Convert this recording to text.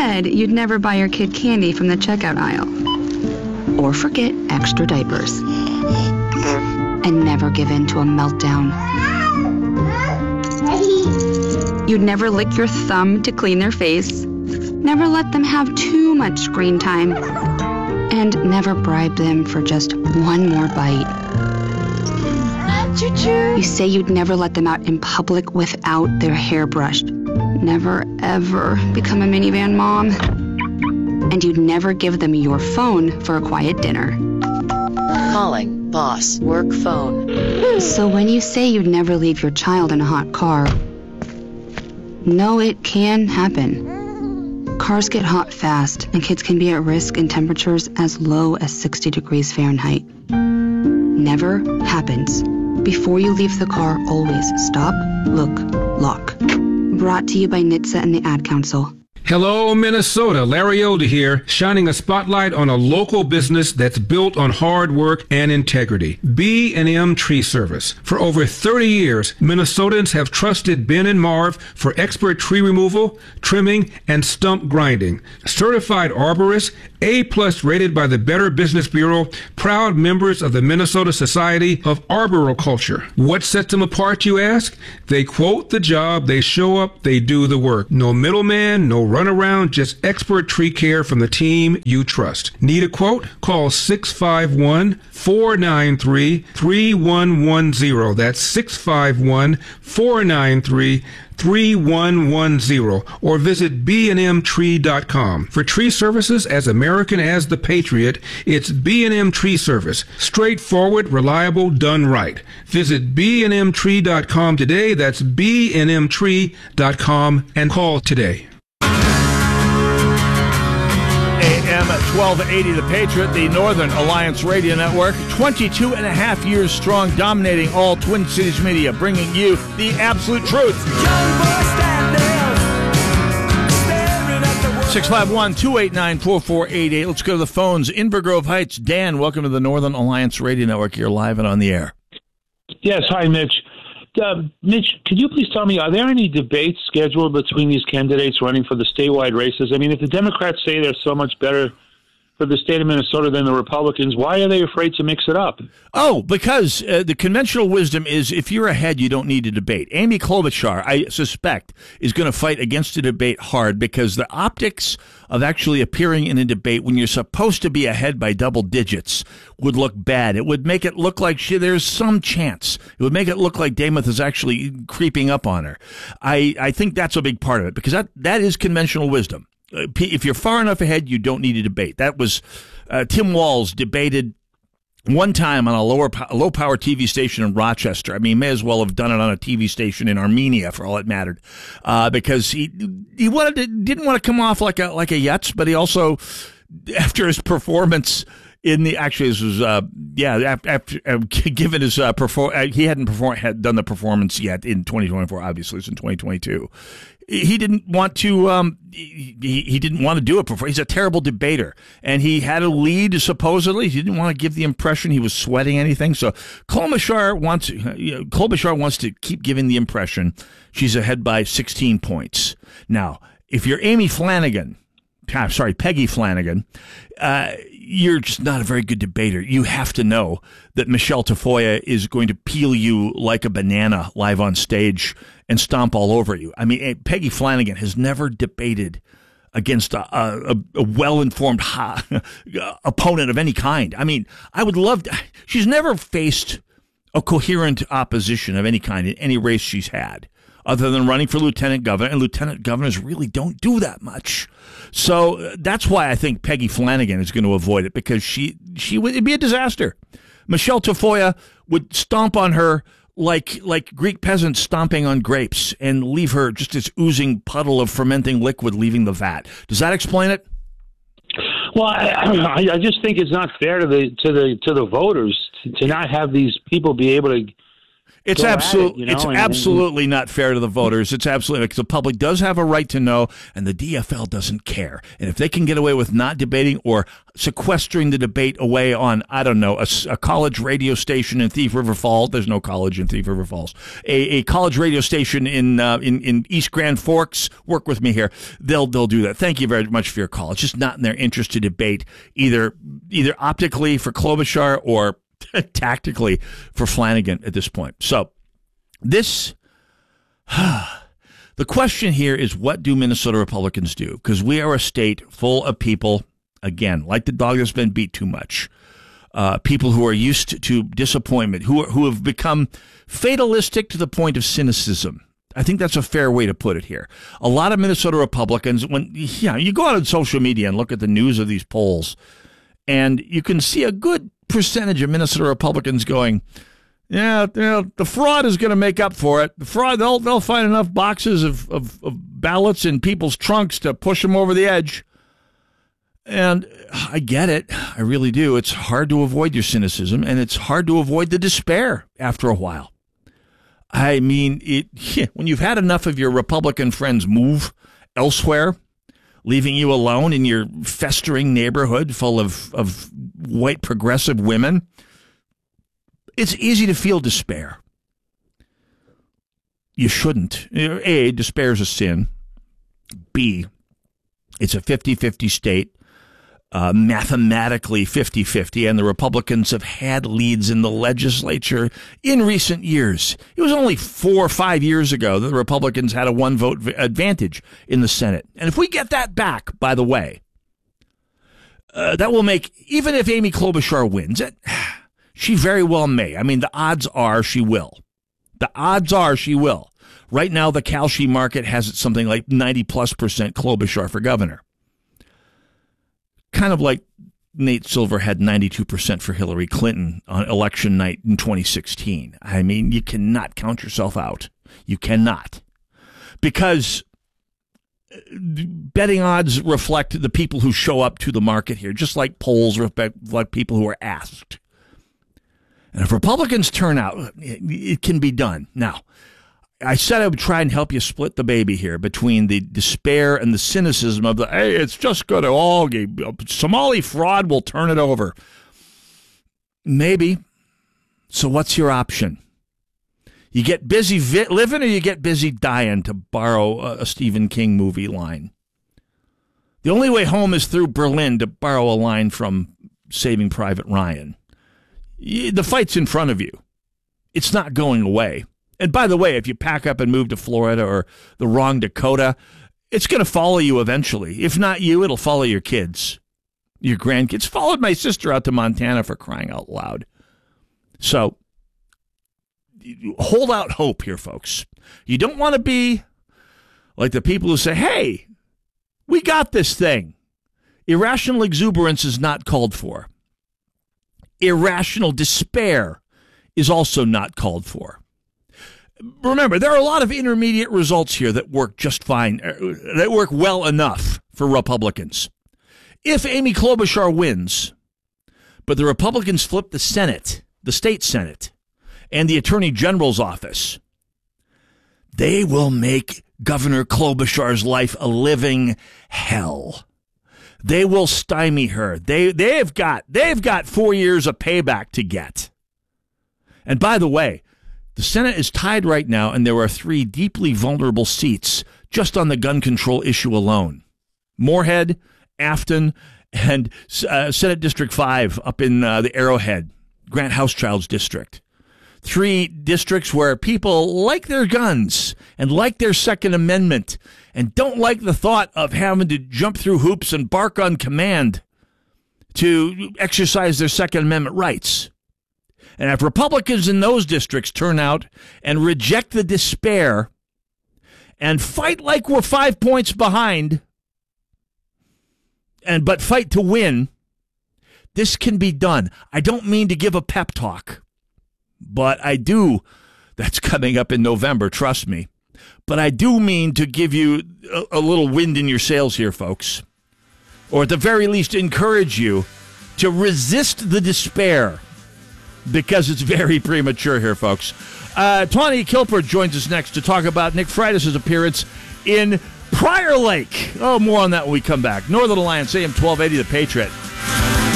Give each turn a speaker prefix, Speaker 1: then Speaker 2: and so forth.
Speaker 1: said you'd never buy your kid candy from the checkout aisle. Or forget extra diapers. And never give in to a meltdown. You'd never lick your thumb to clean their face. Never let them have too much screen time. And never bribe them for just one more bite. You say you'd never let them out in public without their hair brushed. Never, ever become a minivan mom. And you'd never give them your phone for a quiet dinner.
Speaker 2: Calling boss work phone.
Speaker 1: So when you say you'd never leave your child in a hot car, no, it can happen. Cars get hot fast, and kids can be at risk in temperatures as low as 60 degrees Fahrenheit. Never happens. Before you leave the car, always stop, look, lock. Brought to you by NHTSA and the Ad Council.
Speaker 3: Hello, Minnesota. Larry Elder here, shining a spotlight on a local business that's built on hard work and integrity. B&M Tree Service. For over 30 years, Minnesotans have trusted Ben and Marv for expert tree removal, trimming, and stump grinding. Certified arborists, A+ rated by the Better Business Bureau, proud members of the Minnesota Society of Arboriculture. What sets them apart, you ask? They quote the job, they show up, they do the work. No middleman, no runaround, just expert tree care from the team you trust. Need a quote? Call 651-493-3110. That's 651-493-3110, or visit bnmtree.com. For tree services as American as the Patriot, it's B&M Tree Service. Straightforward, reliable, done right. Visit bnmtree.com today. That's bnmtree.com, and call today.
Speaker 4: AM 1280 The Patriot, the Northern Alliance Radio Network, 22 and a half years strong, dominating all Twin Cities media, bringing you the absolute truth. 651-289-4488. Let's go to the phones. Inver Grove Heights. Dan, welcome to the Northern Alliance Radio Network. You're live and on the air.
Speaker 5: Yes, hi, Mitch. Mitch, could you please tell me, are there any debates scheduled between these candidates running for the statewide races? I mean, if the Democrats say they're so much better for the state of Minnesota than the Republicans, why are they afraid to mix it up?
Speaker 4: Oh, because the conventional wisdom is if you're ahead, you don't need to debate. Amy Klobuchar, I suspect, is going to fight against a debate hard because the optics of actually appearing in a debate when you're supposed to be ahead by double digits would look bad. It would make it look like there's some chance. It would make it look like Demuth is actually creeping up on her. I think that's a big part of it because that is conventional wisdom. If you're far enough ahead, you don't need a debate. That was Tim Walz debated one time on a low-power TV station in Rochester. I mean, he may as well have done it on a TV station in Armenia for all it mattered, because he didn't want to come off like a yutz, but he also, after his performance in the after given his he hadn't done the performance yet in 2024. Obviously, it's in 2022. He didn't want to. He didn't want to do it before. He's a terrible debater, and he had a lead. Supposedly, he didn't want to give the impression he was sweating anything. So Klobuchar wants to keep giving the impression she's ahead by 16 points. Now, if you're Peggy Flanagan, you're just not a very good debater. You have to know that Michelle Tafoya is going to peel you like a banana live on stage and stomp all over you. I mean, Peggy Flanagan has never debated against a well-informed opponent of any kind. I mean, I would love to. She's never faced a coherent opposition of any kind in any race she's had, other than running for lieutenant governor, and lieutenant governors really don't do that much. So that's why I think Peggy Flanagan is going to avoid it, because it'd be a disaster. Michelle Tafoya would stomp on her like Greek peasants stomping on grapes and leave her just this oozing puddle of fermenting liquid leaving the vat. Does that explain it?
Speaker 5: Well, I just think it's not fair to the voters to not have these people be able to
Speaker 4: It's absolutely not fair to the voters. It's absolutely, because the public does have a right to know, and the DFL doesn't care. And if they can get away with not debating or sequestering the debate away on, I don't know, a college radio station in Thief River Falls — there's no college in Thief River Falls — a college radio station in East Grand Forks — work with me here — they'll do that. Thank you very much for your call. It's just not in their interest to debate either optically for Klobuchar or tactically for Flanagan at this point. So the question here is, what do Minnesota Republicans do? Because we are a state full of people, again, like the dog that's been beat too much, people who are used to disappointment, who have become fatalistic to the point of cynicism. I think that's a fair way to put it here. A lot of Minnesota Republicans, when you go out on social media and look at the news of these polls, and you can see a good percentage of Minnesota Republicans going, the fraud is going to make up for it. The fraud, they'll find enough boxes of ballots in people's trunks to push them over the edge. And I get it. I really do. It's hard to avoid your cynicism, and it's hard to avoid the despair after a while. I mean, when you've had enough of your Republican friends move elsewhere, leaving you alone in your festering neighborhood full of white progressive women, it's easy to feel despair. You shouldn't. A, despair is a sin. B, it's a 50-50 state, mathematically 50-50, and the Republicans have had leads in the legislature in recent years. It was only 4 or 5 years ago that the Republicans had a one-vote advantage in the Senate. And if we get that back, by the way, that will make, even if Amy Klobuchar wins it, she very well may. I mean, the odds are she will. The odds are she will. Right now, the Kalshi market has it something like 90+% Klobuchar for governor. Kind of like Nate Silver had 92% for Hillary Clinton on election night in 2016. I mean, you cannot count yourself out. You cannot. Because betting odds reflect the people who show up to the market here, just like polls reflect people who are asked. And if Republicans turn out, it can be done. Now, I said I would try and help you split the baby here between the despair and the cynicism of hey, it's just going to all — Somali fraud will turn it over. Maybe. So what's your option? You get busy living, or you get busy dying, to borrow a Stephen King movie line. The only way home is through Berlin, to borrow a line from Saving Private Ryan. The fight's in front of you. It's not going away. And by the way, if you pack up and move to Florida or the wrong Dakota, it's going to follow you eventually. If not you, it'll follow your kids, your grandkids. Followed my sister out to Montana, for crying out loud. So hold out hope here, folks. You don't want to be like the people who say, hey, we got this thing. Irrational exuberance is not called for. Irrational despair is also not called for. Remember, there are a lot of intermediate results here that work just fine, that work well enough for Republicans. If Amy Klobuchar wins, but the Republicans flip the Senate, the state Senate, and the Attorney General's office, they will make Governor Klobuchar's life a living hell. They will stymie her. They've got 4 years of payback to get. And by the way, the Senate is tied right now, and there are 3 deeply vulnerable seats just on the gun control issue alone. Moorhead, Afton, and Senate District 5 up in the Arrowhead, Grant Housechild's district. 3 districts where people like their guns and like their Second Amendment and don't like the thought of having to jump through hoops and bark on command to exercise their Second Amendment rights. And if Republicans in those districts turn out and reject the despair and fight like we're 5 points behind, but fight to win, this can be done. I don't mean to give a pep talk, but I do. That's coming up in November, trust me. But I do mean to give you a little wind in your sails here, folks. Or at the very least, encourage you to resist the despair. because it's very premature here, folks. Tawny Kilper joins us next to talk about Nick Freitas' appearance in Prior Lake. Oh, more on that when we come back. Northern Alliance, AM 1280, The Patriot.